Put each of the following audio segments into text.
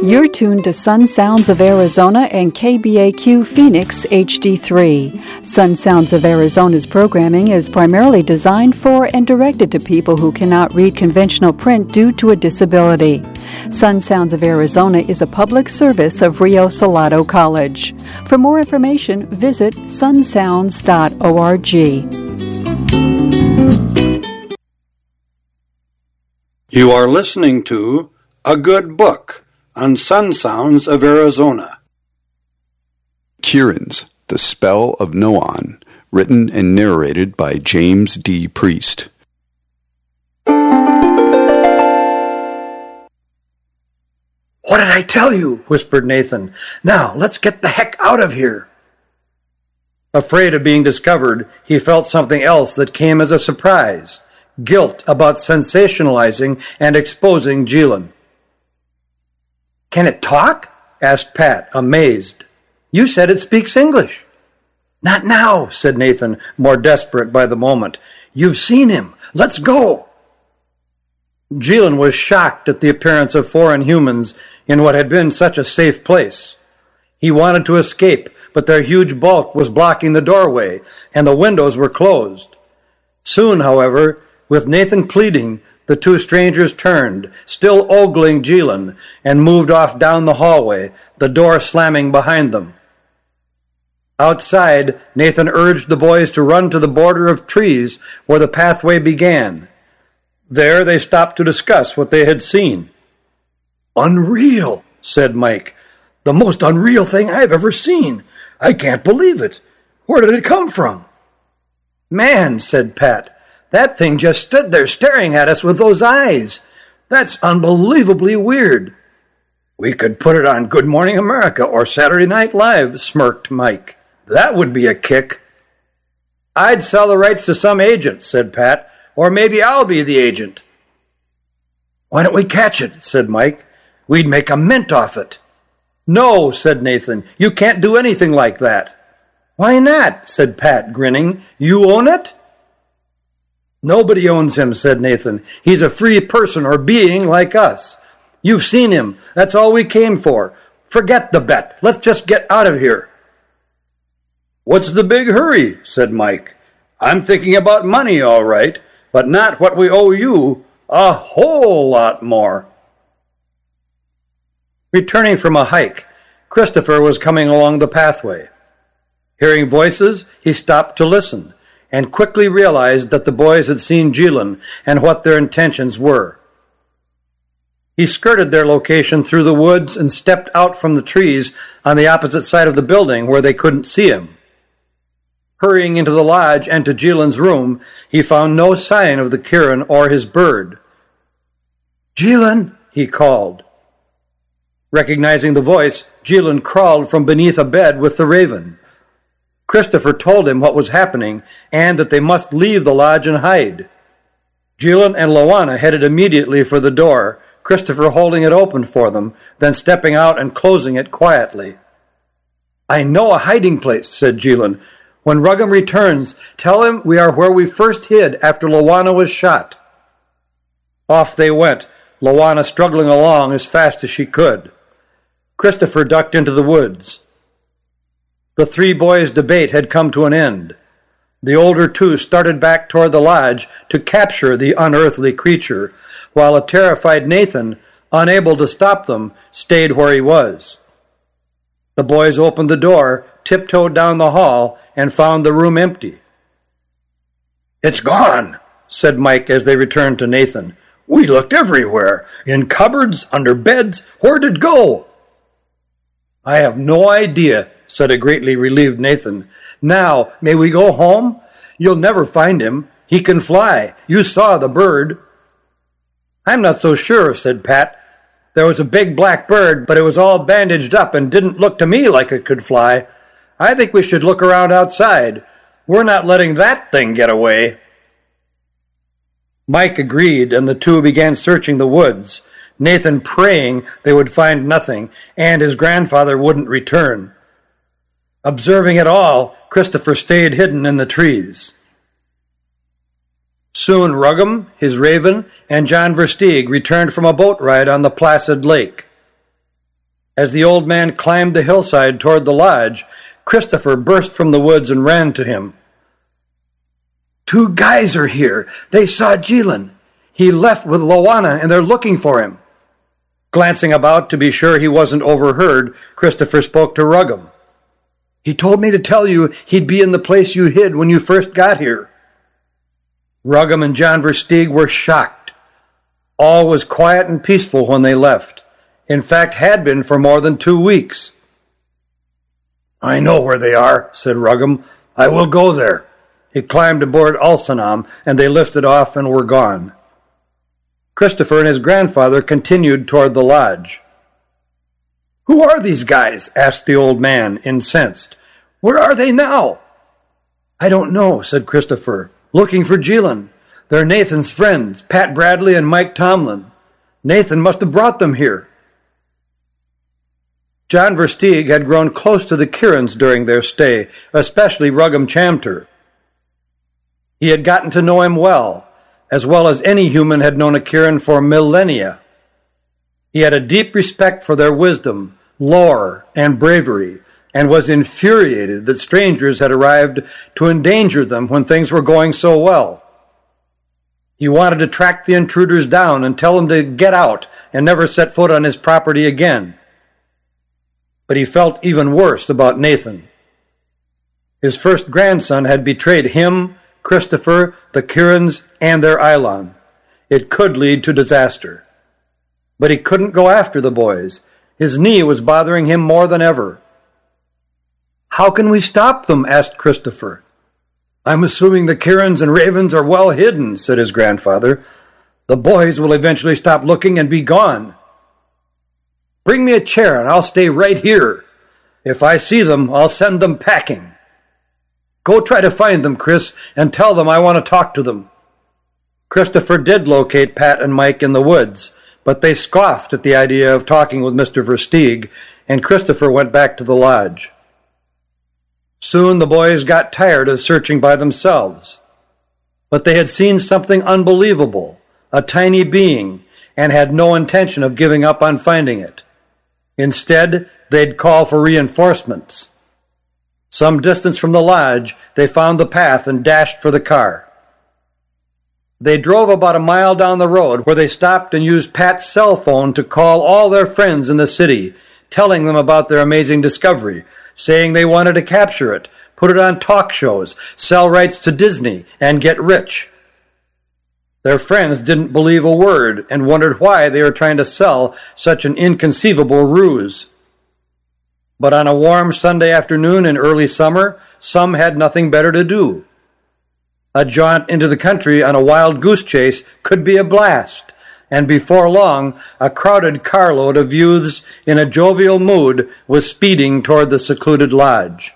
You're tuned to Sun Sounds of Arizona and KBAQ Phoenix HD3. Sun Sounds of Arizona's programming is primarily designed for and directed to people who cannot read conventional print due to a disability. Sun Sounds of Arizona is a public service of Rio Salado College. For more information, visit sunsounds.org. You are listening to A Good Book on Sun Sounds of Arizona. Kiran's The Spell of Noan, written and narrated by James D. Priest. What did I tell you? Whispered Nathan. Now, let's get the heck out of here. Afraid of being discovered, he felt something else that came as a surprise. Guilt about sensationalizing and exposing Jilin. Can it talk? Asked Pat, amazed. You said it speaks English. Not now, said Nathan, more desperate by the moment. You've seen him. Let's go. Jilin was shocked at the appearance of foreign humans in what had been such a safe place. He wanted to escape, but their huge bulk was blocking the doorway, and the windows were closed. Soon, however, with Nathan pleading, the two strangers turned, still ogling Jilin, and moved off down the hallway, the door slamming behind them. Outside, Nathan urged the boys to run to the border of trees where the pathway began. There they stopped to discuss what they had seen. Unreal, said Mike. The most unreal thing I've ever seen. I can't believe it. Where did it come from? Man, said Pat. That thing just stood there staring at us with those eyes. That's unbelievably weird. We could put it on Good Morning America or Saturday Night Live, smirked Mike. That would be a kick. I'd sell the rights to some agent, said Pat, or maybe I'll be the agent. Why don't we catch it, said Mike. We'd make a mint off it. No, said Nathan, you can't do anything like that. Why not, said Pat, grinning. You own it? Nobody owns him, said Nathan. He's a free person or being like us. You've seen him. That's all we came for. Forget the bet. Let's just get out of here. What's the big hurry? Said Mike. I'm thinking about money, all right, but not what we owe you. A whole lot more. Returning from a hike, Christopher was coming along the pathway. Hearing voices, he stopped to listen, and quickly realized that the boys had seen Jilin and what their intentions were. He skirted their location through the woods and stepped out from the trees on the opposite side of the building where they couldn't see him. Hurrying into the lodge and to Jilin's room, he found no sign of the Kiran or his bird. Jilin, he called. Recognizing the voice, Jilin crawled from beneath a bed with the raven. Christopher told him what was happening and that they must leave the lodge and hide. Jilin and Loana headed immediately for the door, Christopher holding it open for them, then stepping out and closing it quietly. I know a hiding place, said Jilin. When Ruggum returns, tell him we are where we first hid after Loana was shot. Off they went, Loana struggling along as fast as she could. Christopher ducked into the woods. The three boys' debate had come to an end. The older two started back toward the lodge to capture the unearthly creature, while a terrified Nathan, unable to stop them, stayed where he was. The boys opened the door, tiptoed down the hall, and found the room empty. It's gone, said Mike as they returned to Nathan. We looked everywhere, in cupboards, under beds. Where'd it go? I have no idea, said a greatly relieved Nathan. Now, may we go home? You'll never find him. He can fly. You saw the bird. I'm not so sure, said Pat. There was a big black bird, but it was all bandaged up and didn't look to me like it could fly. I think we should look around outside. We're not letting that thing get away. Mike agreed, and the two began searching the woods, Nathan praying they would find nothing, and his grandfather wouldn't return. Observing it all, Christopher stayed hidden in the trees. Soon Ruggum, his raven, and John Versteeg returned from a boat ride on the placid lake. As the old man climbed the hillside toward the lodge, Christopher burst from the woods and ran to him. "Two guys are here. They saw Jilin. He left with Loana, and they're looking for him." Glancing about to be sure he wasn't overheard, Christopher spoke to Ruggum. "He told me to tell you he'd be in the place you hid when you first got here." Ruggum and John Versteeg were shocked. All was quiet and peaceful when they left. In fact, had been for more than 2 weeks. "I know where they are," said Ruggum. "I will go there." He climbed aboard Alsanam, and they lifted off and were gone. Christopher and his grandfather continued toward the lodge. "Who are these guys?" asked the old man, incensed. "Where are they now?" "I don't know," said Christopher. "Looking for Jilin. They're Nathan's friends, Pat Bradley and Mike Tomlin. Nathan must have brought them here." John Versteeg had grown close to the Kirins during their stay, especially Ruggum Chamter. He had gotten to know him well as any human had known a Kirin for millennia. He had a deep respect for their wisdom, lore, and bravery, and was infuriated that strangers had arrived to endanger them when things were going so well. He wanted to track the intruders down and tell them to get out and never set foot on his property again. But he felt even worse about Nathan. His first grandson had betrayed him, Christopher, the Kirins, and their Eilon. It could lead to disaster. But he couldn't go after the boys. His knee was bothering him more than ever. "How can we stop them?" asked Christopher. "I'm assuming the Kirins and Ravens are well hidden," said his grandfather. "The boys will eventually stop looking and be gone. Bring me a chair and I'll stay right here. If I see them, I'll send them packing. Go try to find them, Chris, and tell them I want to talk to them." Christopher did locate Pat and Mike in the woods, but they scoffed at the idea of talking with Mr. Versteeg, and Christopher went back to the lodge. Soon the boys got tired of searching by themselves. But they had seen something unbelievable, a tiny being, and had no intention of giving up on finding it. Instead, they'd call for reinforcements. Some distance from the lodge, they found the path and dashed for the car. They drove about a mile down the road, where they stopped and used Pat's cell phone to call all their friends in the city, telling them about their amazing discovery, saying they wanted to capture it, put it on talk shows, sell rights to Disney, and get rich. Their friends didn't believe a word and wondered why they were trying to sell such an inconceivable ruse. But on a warm Sunday afternoon in early summer, some had nothing better to do. A jaunt into the country on a wild goose chase could be a blast, and before long, a crowded carload of youths in a jovial mood was speeding toward the secluded lodge.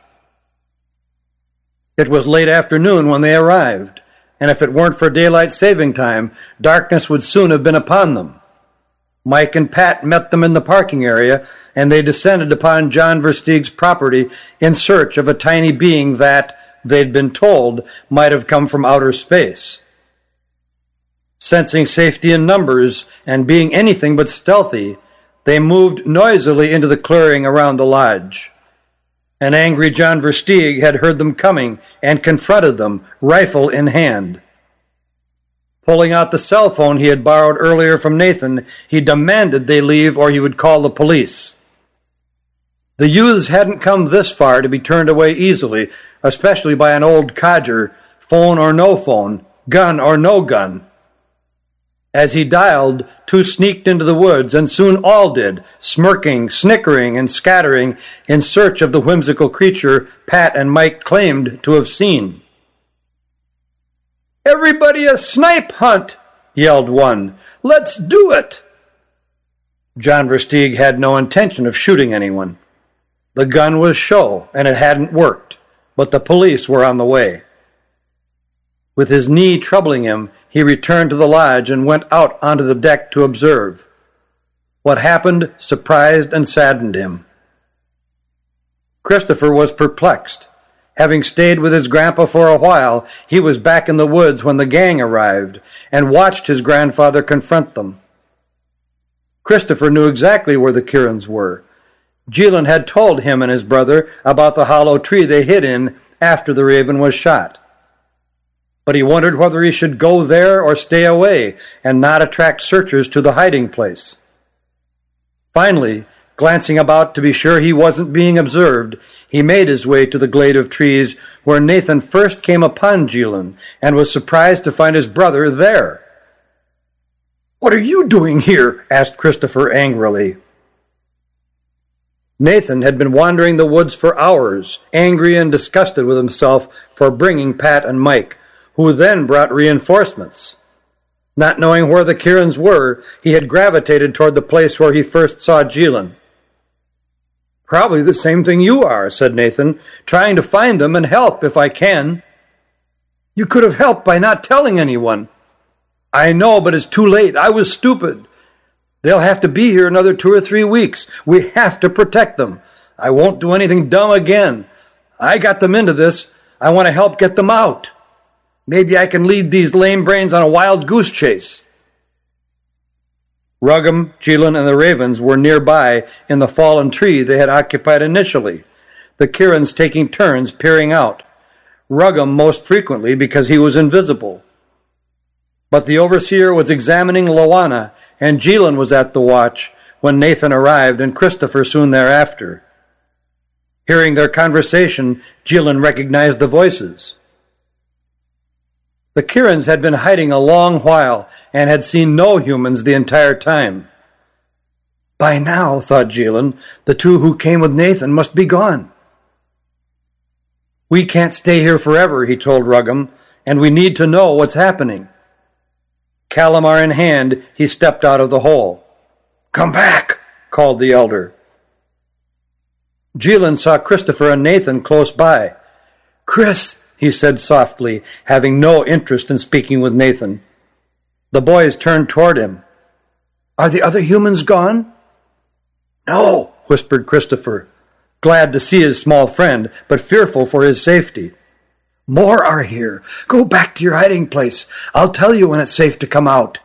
It was late afternoon when they arrived, and if it weren't for daylight saving time, darkness would soon have been upon them. Mike and Pat met them in the parking area, and they descended upon John Versteeg's property in search of a tiny being that, they'd been told, might have come from outer space. Sensing safety in numbers and being anything but stealthy, they moved noisily into the clearing around the lodge. An angry John Versteeg had heard them coming and confronted them, rifle in hand. Pulling out the cell phone he had borrowed earlier from Nathan, he demanded they leave or he would call the police. The youths hadn't come this far to be turned away easily, especially by an old codger, phone or no phone, gun or no gun. As he dialed, two sneaked into the woods, and soon all did, smirking, snickering, and scattering in search of the whimsical creature Pat and Mike claimed to have seen. "Everybody a snipe hunt!" yelled one. "Let's do it!" John Versteeg had no intention of shooting anyone. The gun was show, and it hadn't worked, but the police were on the way. With his knee troubling him, he returned to the lodge and went out onto the deck to observe. What happened surprised and saddened him. Christopher was perplexed. Having stayed with his grandpa for a while, he was back in the woods when the gang arrived and watched his grandfather confront them. Christopher knew exactly where the Kirins were. Jilin had told him and his brother about the hollow tree they hid in after the raven was shot. But he wondered whether he should go there or stay away and not attract searchers to the hiding place. Finally, glancing about to be sure he wasn't being observed, he made his way to the glade of trees where Nathan first came upon Jilin and was surprised to find his brother there. "What are you doing here?" asked Christopher angrily. Nathan had been wandering the woods for hours, angry and disgusted with himself for bringing Pat and Mike, who then brought reinforcements. Not knowing where the Kirins were, he had gravitated toward the place where he first saw Jilin. "Probably the same thing you are," said Nathan, "trying to find them and help if I can." "You could have helped by not telling anyone." "I know, but it's too late. I was stupid. They'll have to be here another 2 or 3 weeks. We have to protect them. I won't do anything dumb again. I got them into this. I want to help get them out. Maybe I can lead these lame brains on a wild goose chase." Ruggum, Jilin, and the ravens were nearby in the fallen tree they had occupied initially, the Kirins taking turns peering out, Ruggum most frequently because he was invisible. But the overseer was examining Loana, and Jilin was at the watch when Nathan arrived and Christopher soon thereafter. Hearing their conversation, Jilin recognized the voices. The Kirins had been hiding a long while and had seen no humans the entire time. By now, thought Jilin, the two who came with Nathan must be gone. "We can't stay here forever," he told Ruggum, "and we need to know what's happening." Calamar in hand, he stepped out of the hole. "Come back," called the elder. Jilin saw Christopher and Nathan close by. "Chris," he said softly, having no interest in speaking with Nathan. The boys turned toward him. "Are the other humans gone?" "No," whispered Christopher, glad to see his small friend, but fearful for his safety. "More are here. Go back to your hiding place. I'll tell you when it's safe to come out."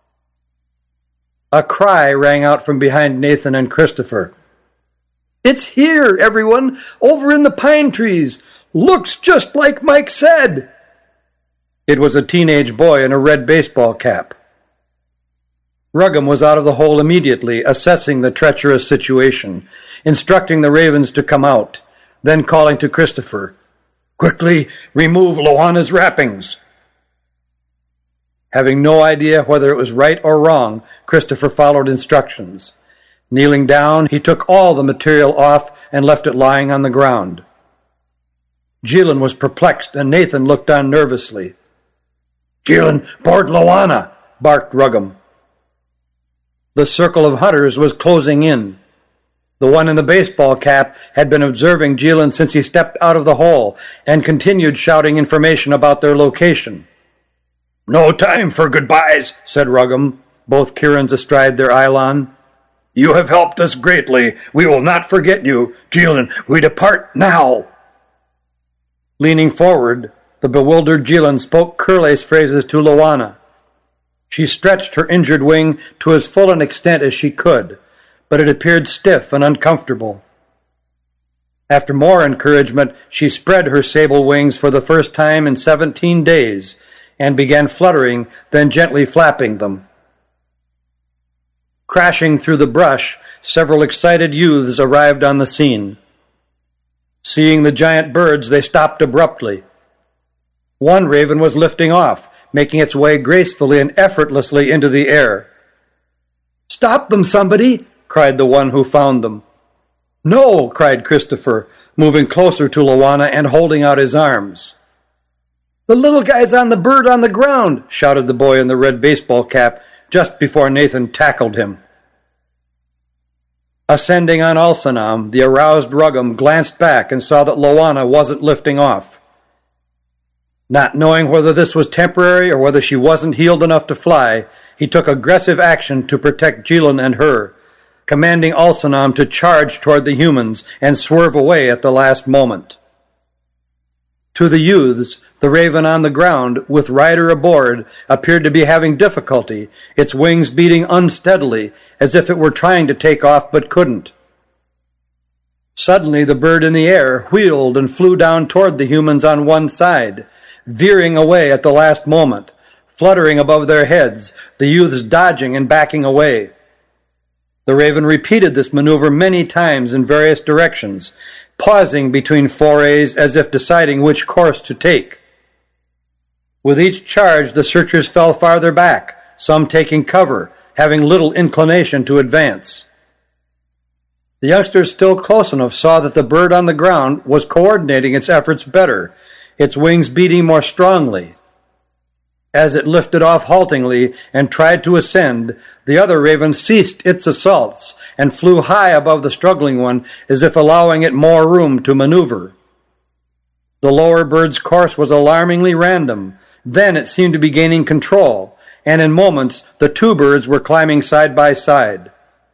A cry rang out from behind Nathan and Christopher. "It's here, everyone, over in the pine trees. Looks just like Mike said." It was a teenage boy in a red baseball cap. Ruggum was out of the hole immediately, assessing the treacherous situation, instructing the ravens to come out, then calling to Christopher, "Quickly remove Loana's wrappings." Having no idea whether it was right or wrong, Christopher followed instructions. Kneeling down, he took all the material off and left it lying on the ground. Jilin was perplexed, and Nathan looked on nervously. "Jilin, board Loana," barked Ruggum. The circle of hunters was closing in. The one in the baseball cap had been observing Jilin since he stepped out of the hole and continued shouting information about their location. "No time for goodbyes," said Ruggum, both Kirins astride their Eilon. "You have helped us greatly. We will not forget you. Jilin, we depart now." Leaning forward, the bewildered Jilin spoke Curle's phrases to Loana. She stretched her injured wing to as full an extent as she could, but it appeared stiff and uncomfortable. After more encouragement, she spread her sable wings for the first time in 17 days and began fluttering, then gently flapping them. Crashing through the brush, several excited youths arrived on the scene. Seeing the giant birds, they stopped abruptly. One raven was lifting off, making its way gracefully and effortlessly into the air. "Stop them, somebody!" cried the one who found them. "No!" cried Christopher, moving closer to Loana and holding out his arms. "The little guy's on the bird on the ground!" shouted the boy in the red baseball cap just before Nathan tackled him. Ascending on Alsanam, the aroused Ruggum glanced back and saw that Loana wasn't lifting off. Not knowing whether this was temporary or whether she wasn't healed enough to fly, he took aggressive action to protect Jilin and her, commanding Alsanam to charge toward the humans and swerve away at the last moment. To the youths, the raven on the ground, with Ryder aboard, appeared to be having difficulty, its wings beating unsteadily, as if it were trying to take off but couldn't. Suddenly the bird in the air wheeled and flew down toward the humans on one side, veering away at the last moment, fluttering above their heads, the youths dodging and backing away. The raven repeated this maneuver many times in various directions, pausing between forays as if deciding which course to take. With each charge, the searchers fell farther back, some taking cover, having little inclination to advance. The youngsters still close enough saw that the bird on the ground was coordinating its efforts better, its wings beating more strongly. As it lifted off haltingly and tried to ascend, the other raven ceased its assaults and flew high above the struggling one as if allowing it more room to maneuver. The lower bird's course was alarmingly random. Then it seemed to be gaining control, and in moments the two birds were climbing side by side.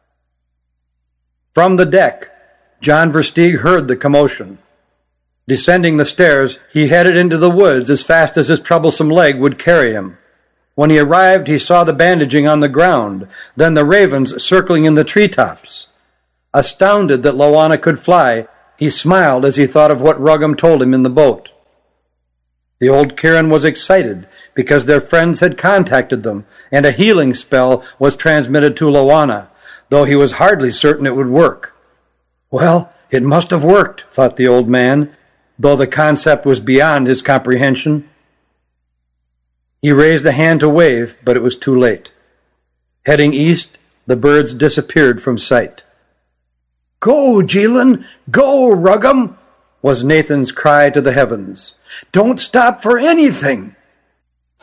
From the deck, John Versteeg heard the commotion. Descending the stairs, he headed into the woods as fast as his troublesome leg would carry him. When he arrived, he saw the bandaging on the ground, then the ravens circling in the treetops. Astounded that Loana could fly, he smiled as he thought of what Ruggum told him in the boat. The old Kirin was excited because their friends had contacted them, and a healing spell was transmitted to Loana, though he was hardly certain it would work. Well, it must have worked, thought the old man, though the concept was beyond his comprehension. He raised a hand to wave, but it was too late. Heading east, the birds disappeared from sight. "Go, Jilin! Go, Ruggum!" was Nathan's cry to the heavens. "Don't stop for anything!"